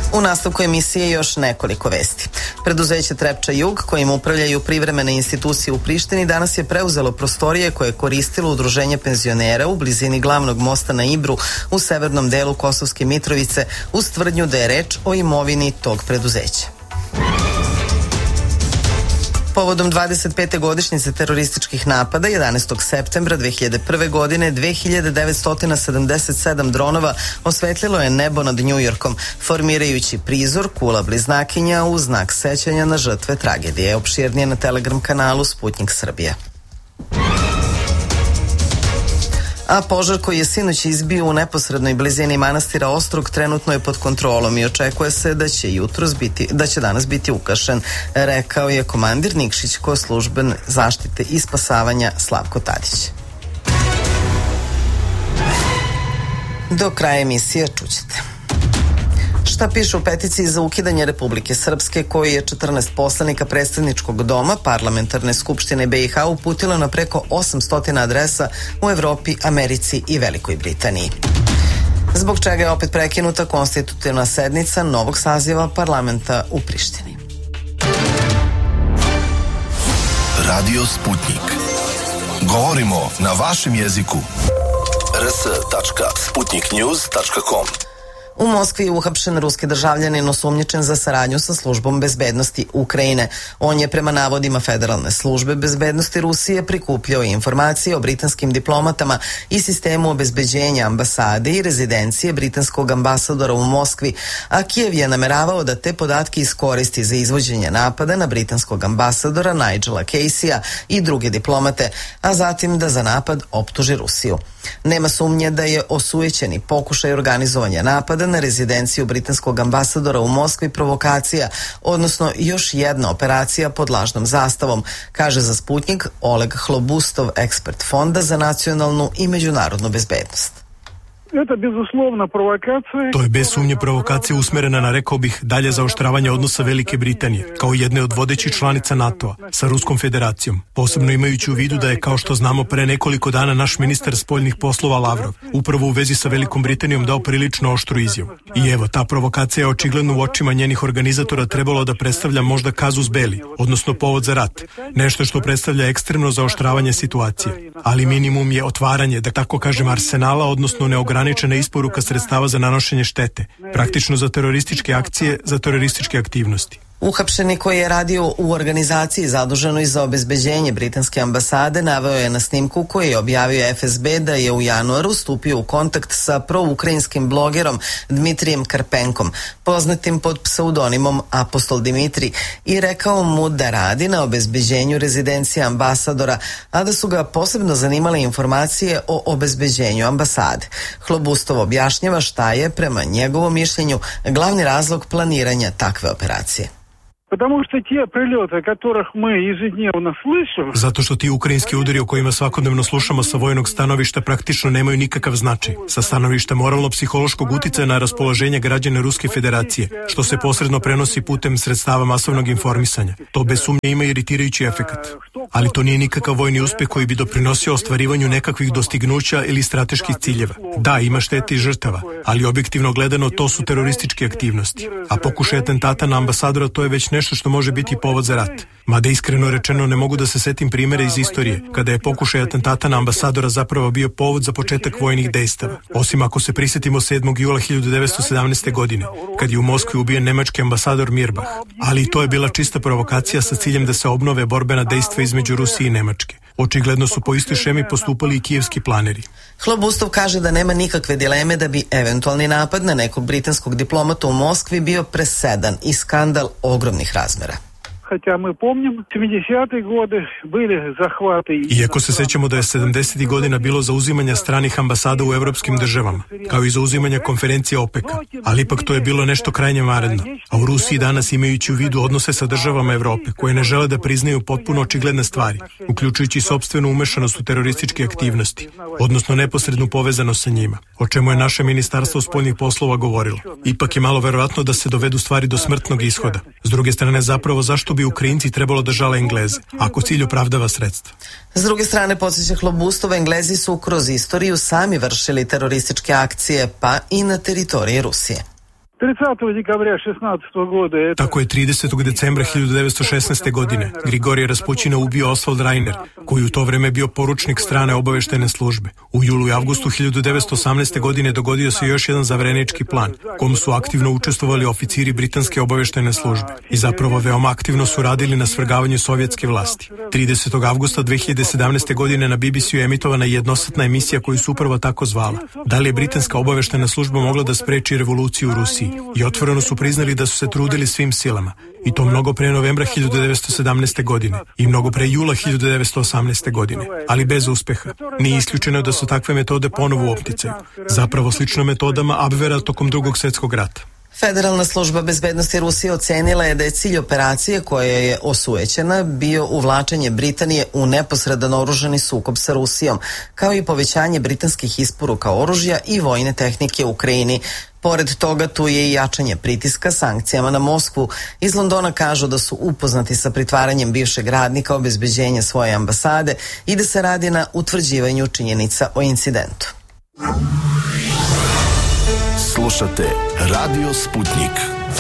U nastavku emisije još nekoliko vesti. Preduzeće Trepča Jug, kojim upravljaju privremene institucije u Prištini, danas je preuzelo prostorije koje je koristilo udruženje penzionera u blizini glavnog mosta na Ibru u severnom delu Kosovske Mitrovice, uz tvrdnju da je reč o imovini tog preduzeća. Povodom 25. godišnjice terorističkih napada 11. septembra 2001. godine 2977 dronova osvetlilo je nebo nad Njujorkom, formirajući prizor kula bliznakinja u znak sećanja na žrtve tragedije. Opširnije na Telegram kanalu Sputnik Srbija. A požar koji je sinoć izbio u neposrednoj blizini manastira Ostrog trenutno je pod kontrolom i očekuje se da će danas biti ugašen, rekao je komandir Nikšić služben zaštite i spasavanja Slavko Tadić. Do kraja emisije čućete. Šta piše u peticiji za ukidanje Republike Srpske, koju je 14 poslanika predstavničkog doma Parlamentarne skupštine BiH uputilo na preko 800 adresa u Evropi, Americi i Velikoj Britaniji. Zbog čega je opet prekinuta konstitutivna sednica novog saziva parlamenta u Prištini. Radio Sputnik. Govorimo na vašem jeziku. rs.sputniknews.com. U Moskvi je uhapšen ruski državljanin osumnjičen za saradnju sa službom bezbednosti Ukrajine. On je prema navodima Federalne službe bezbednosti Rusije prikupljao informacije o britanskim diplomatama i sistemu obezbeđenja ambasade i rezidencije britanskog ambasadora u Moskvi, a Kijev je nameravao da te podatke iskoristi za izvođenje napada na britanskog ambasadora Nigela Caseya i druge diplomate, a zatim da za napad optuži Rusiju. Nema sumnje da je osujećeni pokušaj organizovanja napada na rezidenciju britanskog ambasadora u Moskvi provokacija, odnosno još jedna operacija pod lažnom zastavom, kaže za Sputnik Oleg Hlobustov, ekspert Fonda za nacionalnu i međunarodnu bezbednost. To je bez sumnje provokacija usmerena na, rekao bih, dalje zaoštravanje odnosa Velike Britanije, kao jedne od vodećih članica NATO-a, sa Ruskom federacijom, posebno imajući u vidu da je, kao što znamo, pre nekoliko dana naš ministar spoljnih poslova Lavrov upravo u vezi sa Velikom Britanijom dao prilično oštru izjavu. I evo, ta provokacija je očigledno u očima njenih organizatora trebalo da predstavlja možda kazus belli, odnosno povod za rat, nešto što predstavlja ekstremno zaoštravanje situacije. Ali minimum je otvaranje, da tako kažem, arsenala, odnosno neograničena isporuka sredstava za nanošenje štete, praktično za terorističke akcije, za terorističke aktivnosti. Uhapšeni koji je radio u organizaciji zaduženoj za obezbeđenje britanske ambasade naveo je na snimku koji je objavio FSB da je u januaru stupio u kontakt sa proukrajinskim blogerom Dmitrijem Karpenkom, poznatim pod pseudonimom Apostol Dimitri, i rekao mu da radi na obezbeđenju rezidencije ambasadora, a da su ga posebno zanimale informacije o obezbeđenju ambasade. Hlobustov objašnjava šta je, prema njegovom mišljenju, glavni razlog planiranja takve operacije. Zato što ti ukrajinski udari o kojima svakodnevno slušamo sa vojnog stanovišta praktično nemaju nikakav značaj. Sa stanovišta moralno-psihološkog uticaja na raspoloženje građana Ruske federacije, što se posredno prenosi putem sredstava masovnog informisanja. To bez sumnje ima iritirajući efekat. Ali to nije nikakav vojni uspeh koji bi doprinosio ostvarivanju nekakvih dostignuća ili strateških ciljeva. Da, ima štete i žrtava, ali objektivno gledano to su terorističke aktivnosti. A pokušaj atentata na ambasadora, to je već nešto što može biti povod za rat. Mada iskreno rečeno ne mogu da se setim primere iz istorije kada je pokušaj atentata na ambasadora zapravo bio povod za početak vojnih dejstava. Osim ako se prisetimo 7. jula 1917. godine, kad je u Moskvi ubijen nemački ambasador Mirbach. Ali i to je bila čista provokacija sa ciljem da se obnove borbena dejstva između Rusije i Nemačke. Očigledno su po istoj šemi postupali i kijevski planeri. Hlobustov kaže da nema nikakve dileme da bi eventualni napad na nekog britanskog diplomata u Moskvi bio presedan i skandal ogromnih razmera. Iako se sećamo da je 70. godina bilo zauzimanja stranih ambasada u evropskim državama, kao i zauzimanja konferencije OPEC-a, ali ipak to je bilo nešto krajnje vanredno. A u Rusiji danas, imajući u vidu odnose sa državama Evrope, koje ne žele da priznaju potpuno očigledne stvari, uključujući sopstvenu umešanost u terorističke aktivnosti, odnosno neposrednu povezanost sa njima, o čemu je naše ministarstvo spoljnih poslova govorilo. Ipak je malo verovatno da se dovedu stvari do smrtnog ishoda. S druge strane, zapravo zašto bi Ukrajinci trebalo da žale Engleze, ako cilj opravdava sredstva? S druge strane, podsjeća Hlobustov, Englezi su kroz istoriju sami vršili terorističke akcije, pa i na teritoriji Rusije. Tako je 30. decembra 1916. godine Grigorije Raspućina ubio Oswald Reiner, koji u to vreme bio poručnik strane obaveštajne službe. U julu i avgustu 1918. godine dogodio se još jedan zaverenički plan, kom su aktivno učestvovali oficiri britanske obaveštajne službe i zapravo veoma aktivno su radili na svrgavanju sovjetske vlasti. 30. avgusta 2017. godine na BBC-u je emitovana jednosatna emisija koju su upravo tako zvala. Da li je britanska obaveštajna služba mogla da spreči revoluciju u Rusiji? I otvoreno su priznali da su se trudili svim silama. I to mnogo pre novembra 1917. godine i mnogo pre jula 1918. godine, ali bez uspeha. Nije isključeno da su takve metode ponovo u opticaju, zapravo slično metodama Abvera tokom Drugog svjetskog rata. Federalna služba bezbednosti Rusije ocenila je da je cilj operacije koja je osujećena bio uvlačenje Britanije u neposredan oružani sukob sa Rusijom, kao i povećanje britanskih isporuka oružja i vojne tehnike u Ukrajini. Pored toga, tu je i jačanje pritiska sankcijama na Moskvu. Iz Londona kažu da su upoznati sa pritvaranjem bivšeg radnika obezbeđenja svoje ambasade i da se radi na utvrđivanju činjenica o incidentu. Slušate Radio Sputnik.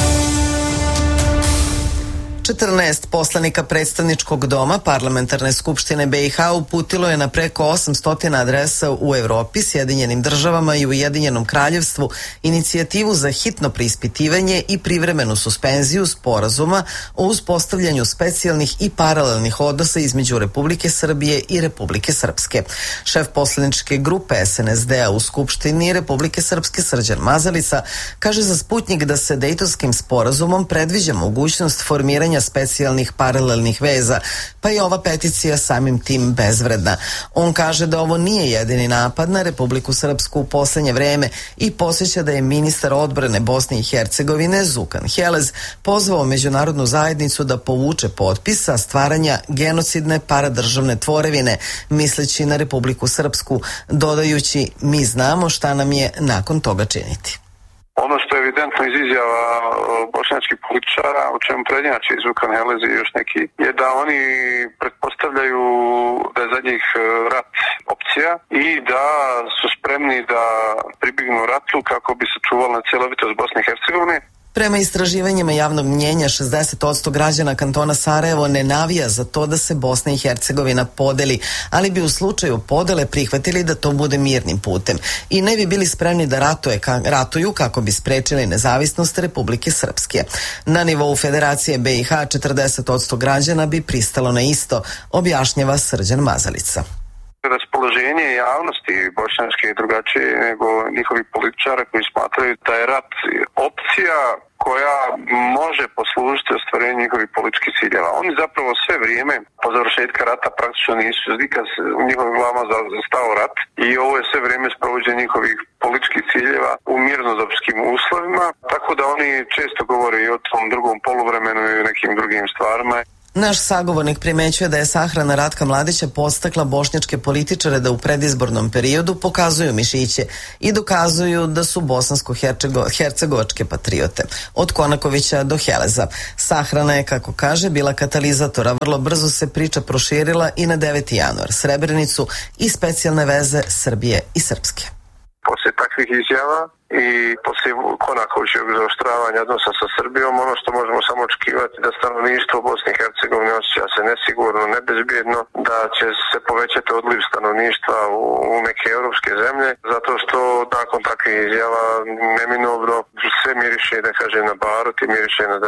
14 poslanika predstavničkog doma Parlamentarne skupštine BiH uputilo je na preko 800 adresa u Evropi, Sjedinjenim državama i Ujedinjenom kraljevstvu inicijativu za hitno preispitivanje i privremenu suspenziju sporazuma o uspostavljanju specijalnih i paralelnih odnosa između Republike Srbije i Republike Srpske. Šef poslaničke grupe SNSD-a u Skupštini Republike Srpske Srđan Mazalica kaže za Sputnik da se Dejtonskim sporazumom predviđa mogućnost formiranja specijalnih paralelnih veza, pa je ova peticija samim tim bezvredna. On kaže da ovo nije jedini napad na Republiku Srpsku u poslednje vreme i podsjeća da je ministar odbrane Bosne i Hercegovine Zukan Helez pozvao međunarodnu zajednicu da povuče potpis sa stvaranja genocidne paradržavne tvorevine, misleći na Republiku Srpsku, dodajući mi znamo šta nam je nakon toga činiti. Ono što je evidentno iz izjava bošnjačkih političara, o čemu prednjači Zukan Helez i još neki, je da oni pretpostavljaju da je za njih rat opcija i da su spremni da pribignu ratu kako bi sačuvali cjelovitost Bosne i Hercegovine. Prema istraživanjima javnog mnjenja, 60% građana kantona Sarajevo ne navija za to da se Bosna i Hercegovina podeli, ali bi u slučaju podele prihvatili da to bude mirnim putem i ne bi bili spremni da ratuju kako bi sprečili nezavisnost Republike Srpske. Na nivou Federacije BiH 40% građana bi pristalo na isto, objašnjava Srđan Mazalica. Raspoloženje javnosti bošnjačke je drugačije nego njihovi političara koji smatraju da je rat opcija koja može poslužiti ostvarenju njihovih političkih ciljeva. Oni zapravo sve vrijeme po završetka rata praktično nisu nikad u njihovim glavama zastao rat i ovo je sve vrijeme sprovođenje njihovih političkih ciljeva u mirnodopskim uslovima, tako da oni često govore i o tom drugom poluvremenu i o nekim drugim stvarima. Naš sagovornik primećuje da je sahrana Ratka Mladića podstakla bošnjačke političare da u predizbornom periodu pokazuju mišiće i dokazuju da su bosansko-hercegovačke patriote. Od Konakovića do Heleza. Sahrana je, kako kaže, bila katalizatora. Vrlo brzo se priča proširila i na 9. januar, Srebrenicu i specijalne veze Srbije i Srpske. Poslije takvih izjava i poslije Konakovićevog zaoštravanja odnosa sa Srbijom, ono što možemo samo očekivati da stanovništvo Bosne i Hercegovine osjeća se nesigurno, nebezbjedno, da će se povećati odliv stanovništva u neke europske zemlje, zato što nakon takvih izjava neminovno sve miriše, da kažem, na barut i miriše na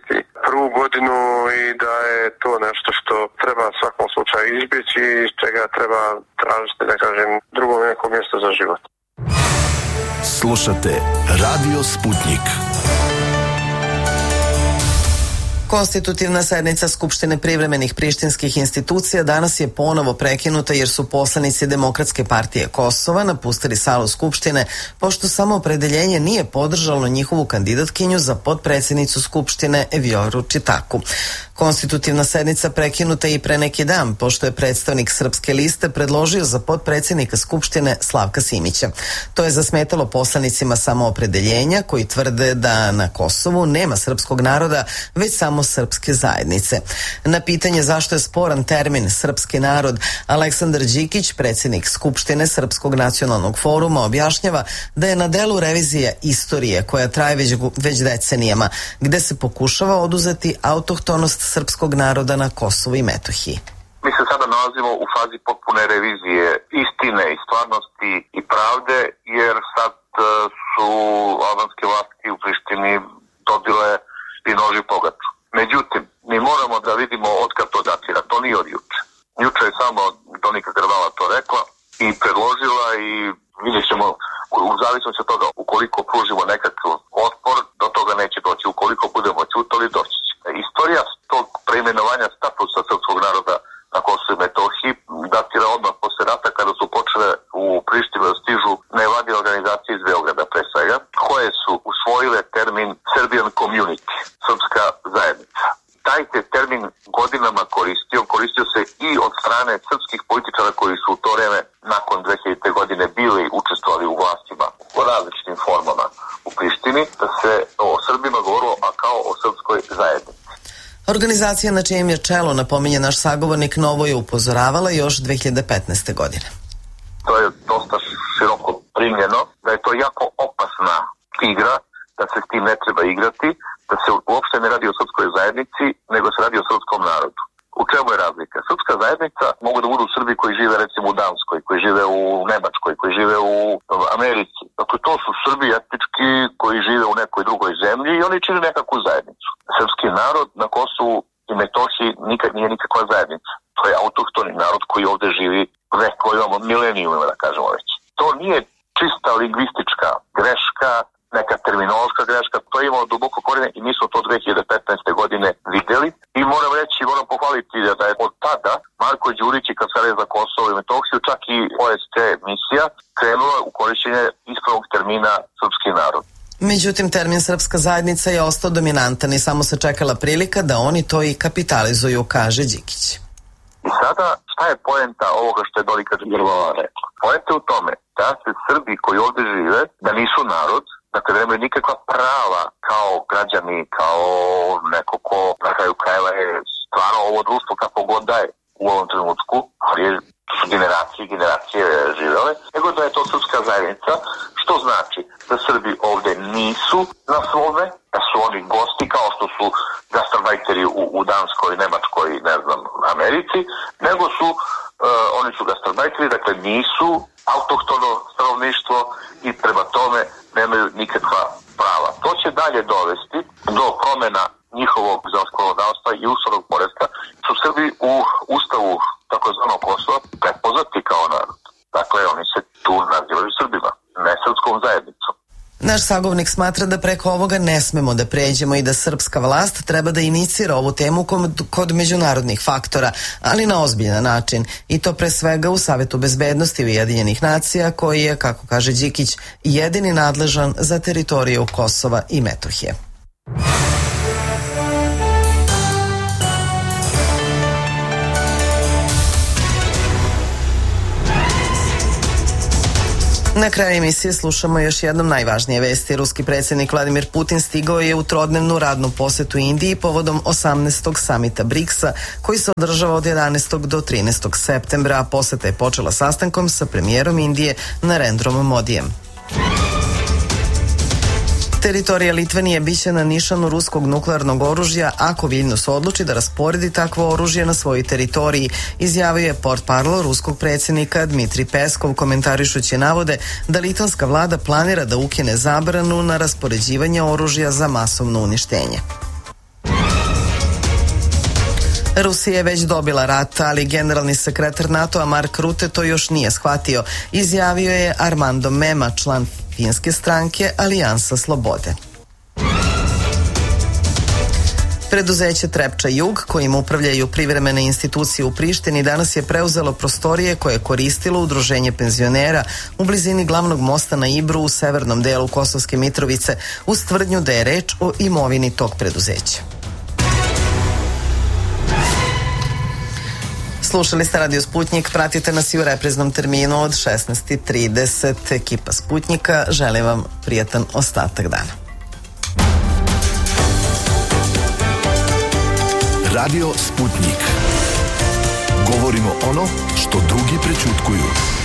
91. godinu i da je to nešto što treba u svakom slučaju izbjeći i iz čega treba tražiti, da kažem, drugo neko mjesto za život. Slušate Radio Sputnik. Konstitutivna sednica Skupštine privremenih prištinskih institucija danas je ponovo prekinuta jer su poslanici Demokratske partije Kosova napustili salu Skupštine pošto samoopredeljenje nije podržalo njihovu kandidatkinju za potpredsjednicu Skupštine Vjoru Čitaku. Konstitutivna sednica prekinuta i pre neki dan, pošto je predstavnik Srpske liste predložio za potpredsjednika Skupštine Slavka Simića. To je zasmetalo poslanicima Samoopredeljenja koji tvrde da na Kosovu nema srpskog naroda, već samo srpske zajednice. Na pitanje zašto je sporan termin srpski narod, Aleksandar Đikić, predsjednik Skupštine Srpskog nacionalnog foruma, objašnjava da je na delu revizija istorije koja traje već decenijama, gde se pokušava oduzeti autohtonost srpskog naroda na Kosovu i Metohiji. Mi se sada nalazimo u fazi potpune revizije istine i stvarnosti i pravde, jer sad su albanske vlasti u Prištini dobile i nož i pogaču. Međutim, mi moramo da vidimo otkad to datira. To nije od juče. Juče je samo Donika Grvala to rekla i predložila i vidjet ćemo u zavisnosti od toga ukoliko pružimo nekakav otpor, do toga neće doći. Ukoliko budemo ćutali, doći će. Istorija tog preimenovanja statusa srpskog naroda na Kosovu i Metohiji datira odmah posle rata kada su počele u Prištinu da stižu nevladine organizacije iz Beograda pre svega, koje su usvojile termin Serbian Community, srpska zajednica. Taj se termin godinama koristio se i od strane srpskih političara koji su u to vreme nakon 2000. godine bili učestvovali u vlastima u različitim formama u Prištini, da se o Srbima govorilo, a kao o srpskoj zajednici. Organizacija na čijem je čelo, napominje naš sagovornik, Novo je upozoravala još 2015. godine. To je dosta široko primljeno, da je to jako opasna igra, da se s tim ne treba igrati, da se uopšte ne radi o srpskoj zajednici, nego se radi o srpskom narodu. U čemu je razlika? Srpska zajednica mogu da budu Srbi koji žive recimo u Danskoj, koji žive u Nemačkoj, koji žive u Americi. Dakle, to su Srbi etnički koji žive u nekoj drugoj zemlji i oni čine nekakvu zajednicu. Srpski narod na Kosovu i Metohiji nije nikakva zajednica. To je autohtoni narod koji ovde živi vekovima, milenijuma, da kažemo već. To nije čista lingvistička greška, neka terminološka greška, to je imalo duboko korijene i mi smo to 2015. godine videli i moram pohvaliti da je od tada Marko Đurić i Kancelarija za Kosovo i Metohiju, čak i OSCE misija, krenula u korišćenje ispravnog termina srpski narod. Međutim, termin srpska zajednica je ostao dominantan i samo se čekala prilika da oni to i kapitalizuju, kaže Đikić. I sada, šta je poenta ovoga što je Donika Grvala rekla? Poenta je u tome da se Srbi koji ovde žive, da nisu narod, dakle da nemaju nikakva prava kao građani, kao neko ko na kraju krajeva je stvarno ovo društvo kako god da je u ovom trenutku, ali su generacije živele, nego da je to srpska zajednica, što znači da Srbi ovde nisu na svome, da su oni gosti kao što su gastarbajteri u Danskoj, Nemačkoj, ne znam, Americi, nego su oni su gastarbajteri, dakle nisu autohtono stanovništvo i prema tome nemaju nikakva prava. To će dalje dovesti do promena njihovog zakonodavstva i ustavnog poretka, su Srbi u ustavu takozvanog Kosova prepoznati kao narod. Dakle, oni se tu nazivaju Srbima, ne srpskom zajednicom. Naš sagovornik smatra da preko ovoga ne smemo da pređemo i da srpska vlast treba da inicira ovu temu kod međunarodnih faktora, ali na ozbiljan način. I to pre svega u Savetu bezbednosti Ujedinjenih nacija, koji je, kako kaže Đikić, jedini nadležan za teritoriju Kosova i Metohije. Na kraju emisije slušamo još jednom najvažnije vesti. Ruski predsjednik Vladimir Putin stigao je u trodnevnu radnu posetu Indiji povodom 18. samita BRICS-a koji se održava od 11. do 13. septembra, a poseta je počela sastankom sa premijerom Indije Narendrom Modijem. Teritorija Litvanije biće na nišanu ruskog nuklearnog oružja ako Viljnus odluči da rasporedi takvo oružje na svojoj teritoriji, izjavio je portparol ruskog predsjednika Dmitri Peskov, komentarišući navode da litvanska vlada planira da ukine zabranu na raspoređivanje oružja za masovno uništenje. Rusija je već dobila rat, ali generalni sekretar NATO-a Mark Rutte to još nije shvatio, izjavio je Armando Mema, član finske stranke Alijansa slobode. Preduzeće Trepča Jug, kojim upravljaju privremene institucije u Prištini, danas je preuzelo prostorije koje je koristilo udruženje penzionera u blizini glavnog mosta na Ibru u severnom delu Kosovske Mitrovice, uz tvrdnju da je reč o imovini tog preduzeća. Slušali ste Radio Sputnik, pratite nas i u repriznom terminu od 16:30. Ekipa Sputnika želi vam prijatan ostatak dana. Radio Sputnik. Govorimo ono što drugi prećutkuju.